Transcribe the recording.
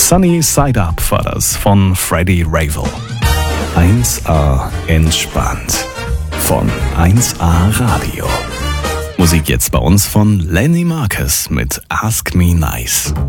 Sunny Side Up war das von Freddie Ravel. 1A entspannt von 1A Radio. Musik jetzt bei uns von Lenny Marcus mit Ask Me Nice.